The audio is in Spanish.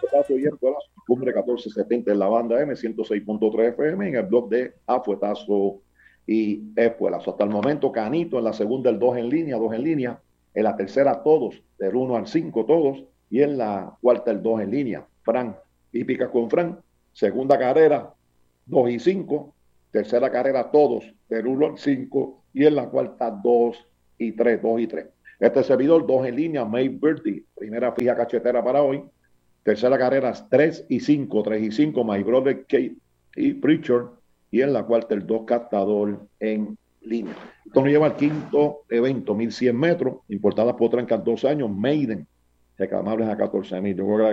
Afuetazo y Espuela, cumbre 1470 en la banda M, 106.3 FM, en el blog de Afuetazo y Espuelazo. Hasta el momento, Canito en la segunda, el 2 en línea, 2 en línea. En la tercera, todos, del 1 al 5, todos. Y en la cuarta, el 2 en línea. Fran, hípica con Fran. Segunda carrera, 2 y 5. Tercera carrera, todos, del 1 al 5. Y en la cuarta, 2 y 3, 2 y 3. Este servidor, 2 en línea, May Birdie, primera fija cachetera para hoy. Tercera carrera, 3 y 5, 3 y 5, My Brother Kate y Preacher. Y en la cuarta, el 2 captador en línea. Esto nos lleva al quinto evento, 1100 metros, importadas por Trancan 2 años, Maiden, reclamables a 14,000. Yo creo que